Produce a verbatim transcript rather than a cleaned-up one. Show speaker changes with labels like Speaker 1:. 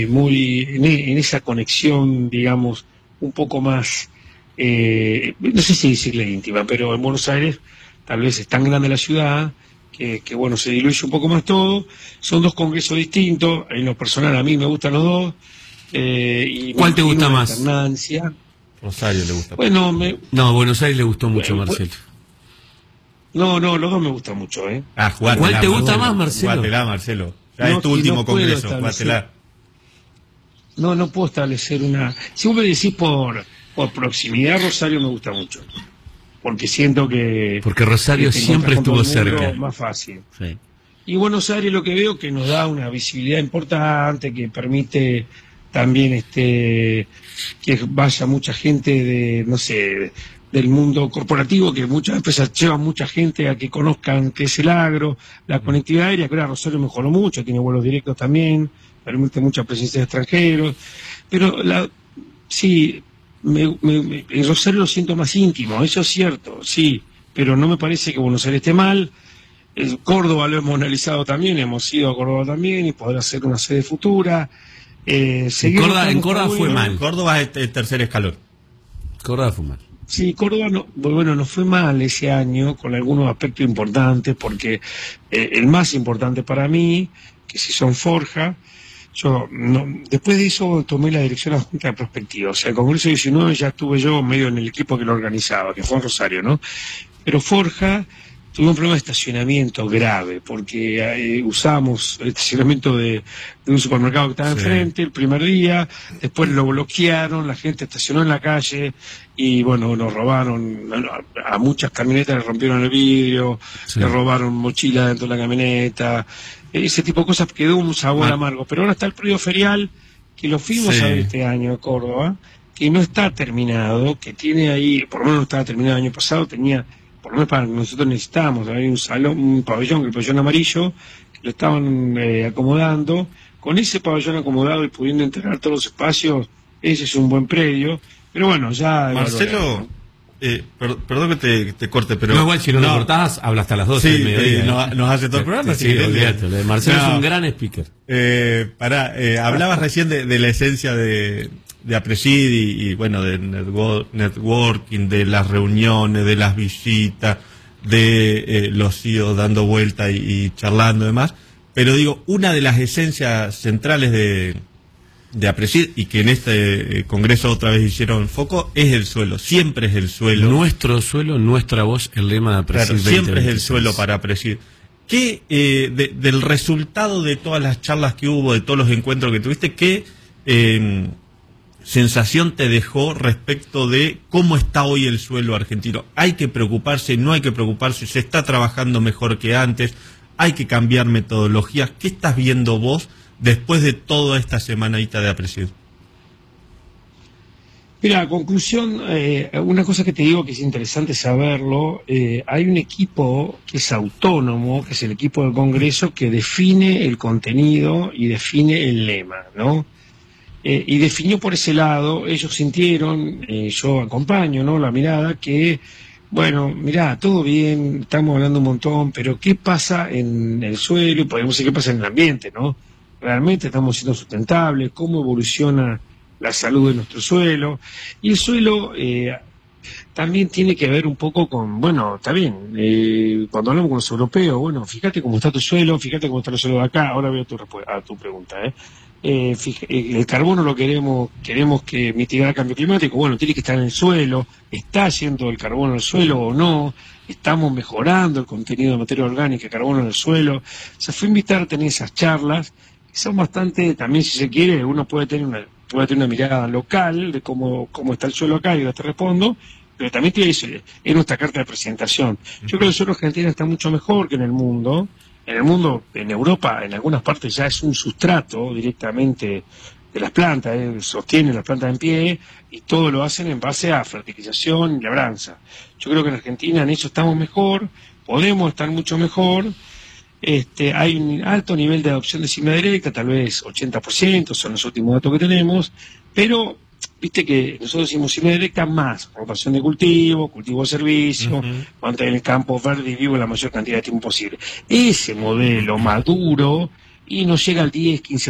Speaker 1: muy en, en esa conexión, digamos, un poco más, eh, no sé si decirle íntima, pero en Buenos Aires tal vez es tan grande la ciudad que, que bueno, se diluye un poco más todo. Son dos congresos distintos, en lo personal a mí me gustan los dos. Eh, y
Speaker 2: ¿Cuál te gusta más?
Speaker 1: Alternancia.
Speaker 3: Rosario le gusta.
Speaker 1: Bueno, me...
Speaker 2: No, a Buenos Aires le gustó mucho,
Speaker 1: bueno,
Speaker 2: Marcelo.
Speaker 1: No, no, los dos me gustan mucho, ¿eh?
Speaker 3: Ah, jugátela,
Speaker 2: ¿Cuál te gusta
Speaker 3: Marcelo,
Speaker 2: más, Marcelo?
Speaker 3: Jugátela, Marcelo. Ya
Speaker 1: No,
Speaker 3: es tu
Speaker 1: que
Speaker 3: último
Speaker 1: no puedo
Speaker 3: congreso,
Speaker 1: establecer-
Speaker 3: jugátela.
Speaker 1: No, no puedo establecer una... Si vos me decís por, por proximidad, Rosario me gusta mucho. Porque siento que...
Speaker 2: Porque Rosario
Speaker 1: que te
Speaker 2: siempre
Speaker 1: encontrás
Speaker 2: estuvo
Speaker 1: con todo el mundo
Speaker 2: cerca.
Speaker 1: más fácil.
Speaker 2: Sí.
Speaker 1: Y Buenos Aires lo que veo que nos da una visibilidad importante, que permite también este que vaya mucha gente de, no sé, del mundo corporativo, que muchas empresas llevan mucha gente a que conozcan qué es el agro, la conectividad aérea, que ahora Rosario mejoró mucho, tiene vuelos directos también, permite mucha presencia de extranjeros, pero la, sí, me, me, me- en Rosario lo siento más íntimo, eso es cierto, sí, pero no me parece que Buenos Aires esté mal. Eh, Córdoba lo hemos analizado también, hemos ido a Córdoba también y podrá ser una sede futura. Eh,
Speaker 2: En
Speaker 1: seguir
Speaker 2: Córdoba,
Speaker 1: votando
Speaker 2: en Córdoba
Speaker 1: está
Speaker 2: fue
Speaker 1: bueno.
Speaker 2: mal.
Speaker 3: Córdoba es el tercer escalón.
Speaker 2: Córdoba fue mal.
Speaker 1: Sí, Córdoba no, bueno, no fue mal ese año con algunos aspectos importantes, porque eh, el más importante para mí, que si son Forja, yo no, después de eso tomé la dirección adjunta de Prospectiva. O sea, el Congreso diecinueve ya estuve yo medio en el equipo que lo organizaba, que fue en Rosario, ¿no? Pero Forja tuvo un problema de estacionamiento grave, porque eh, usamos el estacionamiento de, de un supermercado que estaba
Speaker 3: Sí.
Speaker 1: enfrente el primer día, después lo bloquearon, la gente estacionó en la calle y bueno, nos robaron, a, a muchas camionetas le rompieron el vidrio,
Speaker 2: Sí.
Speaker 1: le robaron mochilas dentro de la camioneta, ese tipo de cosas, quedó un sabor
Speaker 2: Ah.
Speaker 1: amargo. Pero ahora está el periodo ferial, que lo fuimos
Speaker 3: Sí.
Speaker 1: a ver este año en Córdoba, que no está terminado, que tiene ahí, por lo menos no estaba terminado el año pasado, tenía, por lo menos para lo que nosotros necesitábamos, hay un salón, un pabellón, el pabellón amarillo, que lo estaban eh, acomodando. Con ese pabellón acomodado y pudiendo integrar todos los espacios, ese es un buen predio. Pero bueno, ya...
Speaker 3: Marcelo, eh, per- perdón que te, que te corte, pero...
Speaker 2: no, igual si no, lo cortás, habla hasta las doce
Speaker 3: Sí,
Speaker 2: del mediodía.
Speaker 3: eh,
Speaker 2: ¿eh?
Speaker 3: nos, nos hace todo el programa.
Speaker 2: Sí,
Speaker 3: así que-
Speaker 2: olvídate, lo de Marcelo
Speaker 3: No.
Speaker 2: es un gran speaker.
Speaker 3: Eh, pará, eh, hablabas recién de, de la esencia de, de Aprecid y, y, bueno, de netwo- networking, de las reuniones, de las visitas, de eh, los C E Os dando vuelta y, y charlando y demás. Pero digo, una de las esencias centrales de, de Aprecid, y que en este eh, congreso otra vez hicieron foco, es el suelo. Siempre es el suelo.
Speaker 2: Nuestro suelo, nuestra voz, el lema de Aprecid
Speaker 3: Claro, siempre es el
Speaker 2: veinte veintiséis.
Speaker 3: suelo para Aprecid. ¿Qué, eh, de- del resultado de todas las charlas que hubo, de todos los encuentros que tuviste, qué eh, sensación te dejó respecto de cómo está hoy el suelo argentino? ¿Hay que preocuparse, no hay que preocuparse, se está trabajando mejor que antes, hay que cambiar metodologías? ¿Qué estás viendo vos después de toda esta semanita de Aprecid?
Speaker 1: Mira, conclusión, eh, una cosa que te digo que es interesante saberlo, eh, hay un equipo que es autónomo, que es el equipo del Congreso, que define el contenido y define el lema, ¿no? Eh, y definió por ese lado, ellos sintieron, eh, yo acompaño, ¿no?, la mirada, que, bueno, mirá, todo bien, estamos hablando un montón, pero ¿qué pasa en el suelo? Y podemos decir qué pasa en el ambiente, ¿no? Realmente estamos siendo sustentables, cómo evoluciona la salud de nuestro suelo. Y el suelo eh, también tiene que ver un poco con, bueno, está bien, eh, cuando hablamos con los europeos, bueno, fíjate cómo está tu suelo, fíjate cómo está el suelo de acá. Ahora veo tu, respu- a tu pregunta, ¿eh? Eh, fija- eh, el carbono lo queremos, queremos que mitigar el cambio climático, bueno, tiene que estar en el suelo, está yendo el carbono al suelo o no, estamos mejorando el contenido de materia orgánica, carbono en el suelo. O sea, fue invitar a tener esas charlas, que son bastante, también si se quiere, uno puede tener una, puede tener una mirada local de cómo, cómo está el suelo acá, y yo te respondo, pero también te dice, es nuestra carta de presentación. Yo creo que el suelo argentino está mucho mejor que en el mundo. En el mundo, en Europa, en algunas partes ya es un sustrato directamente de las plantas, eh, sostienen las plantas en pie y todo lo hacen en base a fertilización y labranza. Yo creo que en Argentina en eso estamos mejor, podemos estar mucho mejor. Este, hay un alto nivel de adopción de siembra directa, tal vez ochenta por ciento, son los últimos datos que tenemos, pero viste que nosotros decimos siembra directa más rotación de cultivo, cultivo de servicio,
Speaker 3: Uh-huh.
Speaker 1: mantener el campo verde y vivo la mayor cantidad de tiempo posible. Ese modelo maduro y nos llega al diez, quince